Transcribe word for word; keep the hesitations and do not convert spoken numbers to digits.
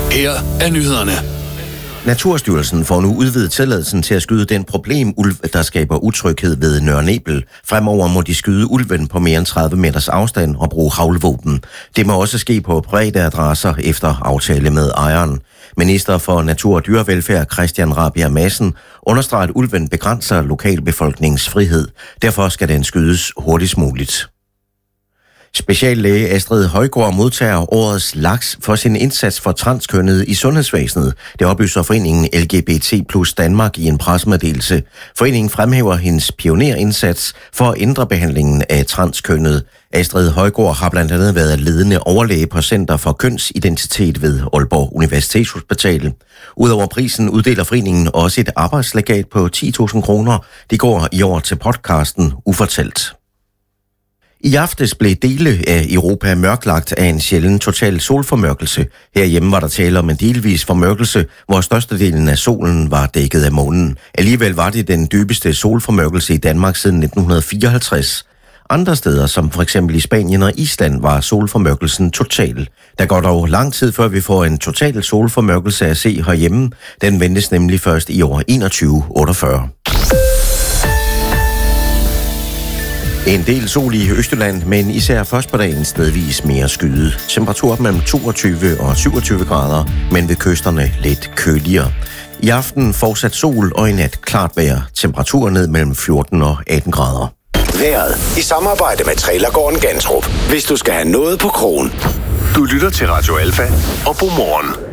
Her er nyhederne. Naturstyrelsen får nu udvidet tilladelsen til at skyde den problemulv, der skaber utryghed ved Nørre Nebel. Fremover må de skyde ulven på mere end tredive meters afstand og bruge haglvåben. Det må også ske på private adresser efter aftale med ejeren. Minister for Natur og Dyrevelfærd Christian Rabjerg Madsen understreger, at ulven begrænser lokalbefolkningens frihed. Derfor skal den skydes hurtigst muligt. Speciallæge Astrid Højgaard modtager årets laks for sin indsats for transkønnede i sundhedsvæsenet. Det oplyser foreningen L G B T plus Danmark i en pressemeddelelse. Foreningen fremhæver hendes pionerindsats for at ændre behandlingen af transkønnede. Astrid Højgaard har blandt andet været ledende overlæge på Center for Kønsidentitet ved Aalborg Universitetshospital. Udover prisen uddeler foreningen også et arbejdslegat på ti tusind kroner. De går i år til podcasten Ufortalt. I aftes blev dele af Europa mørklagt af en sjælden total solformørkelse. Herhjemme var der tale om en delvis formørkelse, hvor størstedelen af solen var dækket af månen. Alligevel var det den dybeste solformørkelse i Danmark siden nitten fireoghalvtreds. Andre steder, som for eksempel i Spanien og Island, var solformørkelsen total. Der går dog lang tid, før vi får en total solformørkelse at se herhjemme. Den ventes nemlig først i år enogtyve otteogfyrre. En del sol i Østjylland, men især først på dagen stedvis mere skyde. Temperatur mellem toogtyve og syvogtyve grader, men ved kysterne lidt køligere. I aften fortsat sol og i nat klart vejr. Temperatur ned mellem fjorten og atten grader. Vejret i samarbejde med Trailergården Gantrup. Hvis du skal have noget på krogen. Du lytter til Radio Alfa og Godmorgen.